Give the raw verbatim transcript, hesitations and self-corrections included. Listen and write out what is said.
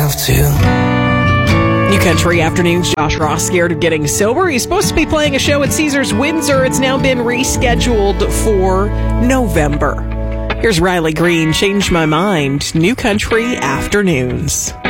have to. New Country Afternoons, Josh Ross scared of getting sober. He's supposed to be playing a show at Caesars Windsor. It's now been rescheduled for November. Here's Riley Green, Change My Mind, New Country Afternoons.